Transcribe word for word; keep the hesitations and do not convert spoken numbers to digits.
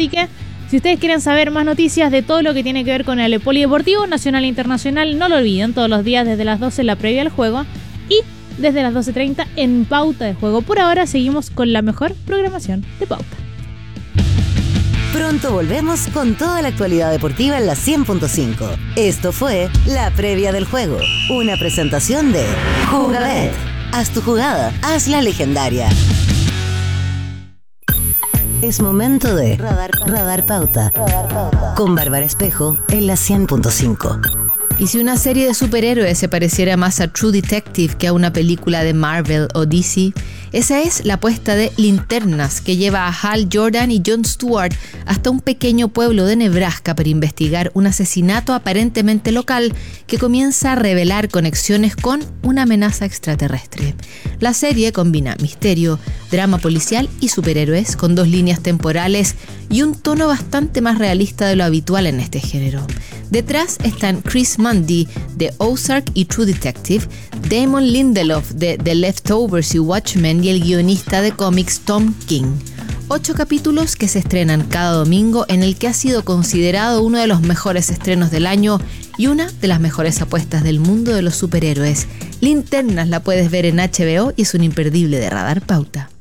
Así que si ustedes quieren saber más noticias de todo lo que tiene que ver con el polideportivo nacional e internacional, no lo olviden, todos los días desde las doce la previa al juego y desde las doce treinta en Pauta de Juego. Por ahora seguimos con la mejor programación de Pauta. Pronto volvemos con toda la actualidad deportiva en la cien punto cinco. Esto fue La Previa del Juego, una presentación de Jugabet. Haz tu jugada, hazla legendaria. Es momento de Radar, Radar Pauta, Radar Pauta con Bárbara Espejo en la cien punto cinco. Y si una serie de superhéroes se pareciera más a True Detective que a una película de Marvel o D C, esa es la apuesta de Linternas, que lleva a Hal Jordan y Jon Stewart hasta un pequeño pueblo de Nebraska para investigar un asesinato aparentemente local que comienza a revelar conexiones con una amenaza extraterrestre. La serie combina misterio, drama policial y superhéroes con dos líneas temporales y un tono bastante más realista de lo habitual en este género. Detrás están Chris Mundy de Ozark y True Detective, Damon Lindelof de The Leftovers y Watchmen y el guionista de cómics Tom King. Ocho capítulos que se estrenan cada domingo en el que ha sido considerado uno de los mejores estrenos del año y una de las mejores apuestas del mundo de los superhéroes. Linternas la puedes ver en H B O y es un imperdible de Radar Pauta.